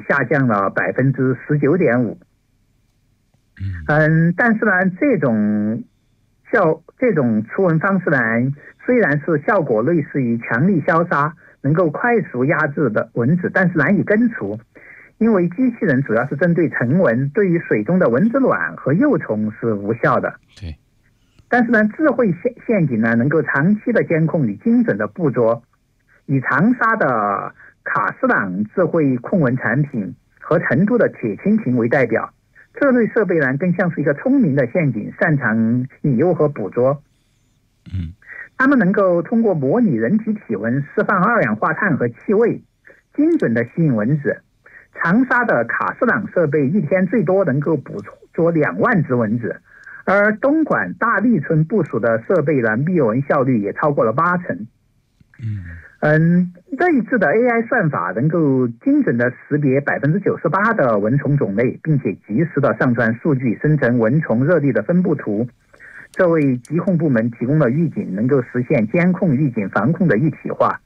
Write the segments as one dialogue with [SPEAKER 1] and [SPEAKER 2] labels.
[SPEAKER 1] 下降了19.5%。但是呢，这种初吻方式呢，虽然是效果类似于强力消杀，能够快速压制的蚊子，但是难以根除，因为机器人主要是针对成蚊，对于水中的蚊子卵和幼虫是无效的。
[SPEAKER 2] 对。
[SPEAKER 1] 但是呢，智慧陷阱呢，能够长期的监控与精准的捕捉。以长沙的卡斯朗智慧控蚊产品和成都的铁蜻蜓为代表，这类设备呢更像是一个聪明的陷阱，擅长引诱和捕捉。它们能够通过模拟人体体温、释放二氧化碳和气味，精准的吸引蚊子。长沙的卡斯朗设备一天最多能够捕捉2万只蚊子，而东莞大利村部署的设备呢，灭蚊效率也超过了80%。这一次的 AI 算法能够精准的识别98%的蚊虫种类，并且及时的上传数据，生成蚊虫热力的分布图，这为疾控部门提供了预警，能够实现监控、预警、防控的一体化。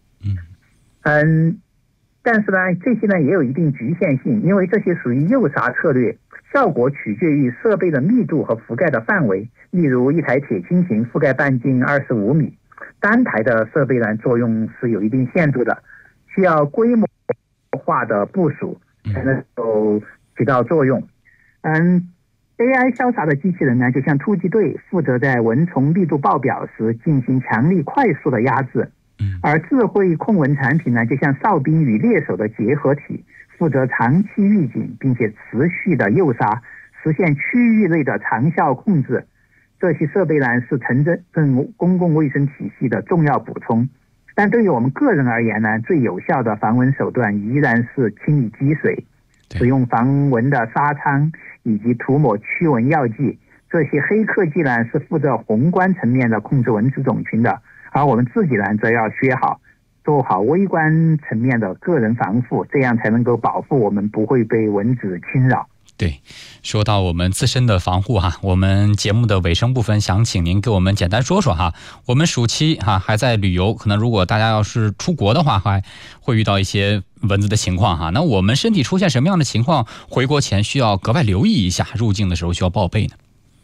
[SPEAKER 1] 但是呢，这些呢也有一定局限性，因为这些属于诱杀策略，效果取决于设备的密度和覆盖的范围。例如，一台铁蜻蜓覆盖半径25米。单台的设备呢，作用是有一定限度的，需要规模化的部署才能够起到作用。AI 消杀的机器人呢，就像突击队，负责在蚊虫密度爆表时进行强力快速的压制；而智慧控蚊产品呢，就像哨兵与猎手的结合体，负责长期预警，并且持续的诱杀，实现区域内的长效控制。这些设备呢是城镇公共卫生体系的重要补充，但对于我们个人而言呢，最有效的防蚊手段依然是清理积水，使用防蚊的纱仓以及涂抹驱蚊药剂。这些黑科技呢是负责宏观层面的控制蚊子种群的，而我们自己呢则要做好微观层面的个人防护，这样才能够保护我们不会被蚊子侵扰。
[SPEAKER 2] 对，说到我们自身的防护我们节目的尾声部分想请您给我们简单说说我们暑期还在旅游，可能如果大家要是出国的话，还会遇到一些蚊子的情况那我们身体出现什么样的情况，回国前需要格外留意一下，入境的时候需要报备呢？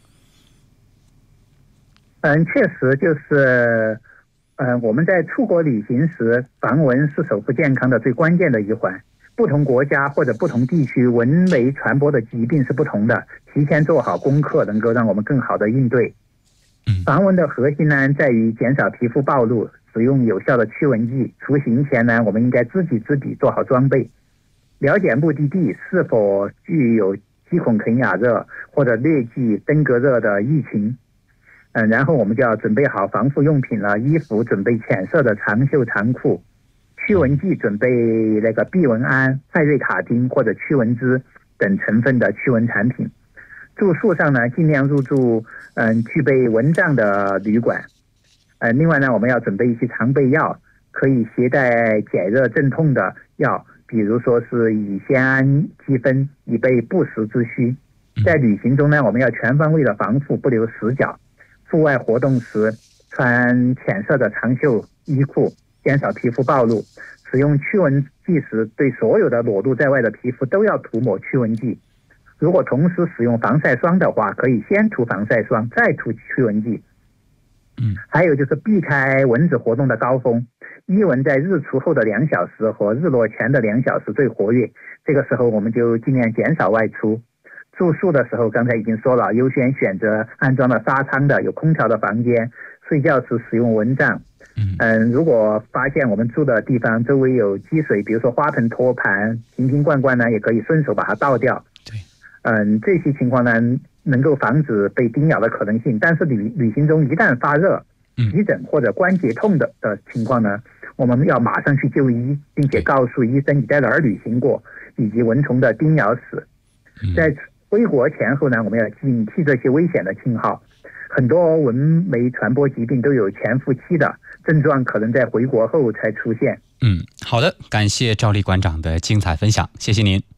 [SPEAKER 1] 确实就是我们在出国旅行时，防蚊是守护健康的最关键的一环。不同国家或者不同地区蚊媒传播的疾病是不同的，提前做好功课能够让我们更好的应对。防蚊的核心呢，在于减少皮肤暴露，使用有效的驱蚊剂。出行前呢，我们应该知己知彼，做好装备，了解目的地是否具有鸡孔肯雅热或者疟疾、登革热的疫情。然后我们就要准备好防护用品了，衣服准备浅色的长袖长裤。驱蚊剂准备那个避蚊胺、派瑞卡丁或者驱蚊酯等成分的驱蚊产品。住宿上呢，尽量入住具备蚊帐的旅馆。另外呢，我们要准备一些常备药，可以携带解热镇痛的药，比如说是乙酰氨基酚，以备不时之需。在旅行中呢，我们要全方位的防护，不留死角。户外活动时穿浅色的长袖衣裤，减少皮肤暴露。使用驱蚊剂时，对所有的裸露在外的皮肤都要涂抹驱蚊剂。如果同时使用防晒霜的话，可以先涂防晒霜，再涂驱蚊剂。还有就是避开蚊子活动的高峰，伊蚊在日出后的2小时和日落前的2小时最活跃，这个时候我们就尽量减少外出。住宿的时候，刚才已经说了，优先选择安装了纱窗的、有空调的房间。睡觉时使用蚊帐。如果发现我们住的地方周围有积水，比如说花盆、托盘、瓶瓶罐罐呢，也可以顺手把它倒掉。这些情况呢，能够防止被叮咬的可能性。但是旅行中一旦发热、急诊或者关节痛的情况呢，我们要马上去就医，并且告诉医生你在哪儿旅行过，以及蚊虫的叮咬史。在回国前后呢，我们要警惕这些危险的信号。很多蚊媒传播疾病都有潜伏期的，症状可能在回国后才出现。
[SPEAKER 2] 好的，感谢赵丽馆长的精彩分享，谢谢您。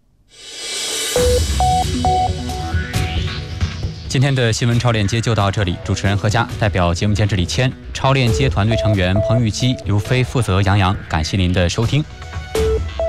[SPEAKER 2] 今天的新闻超链接就到这里，主持人何佳代表节目监制李谦，超链接团队成员彭玉基、刘飞负责杨洋，感谢您的收听。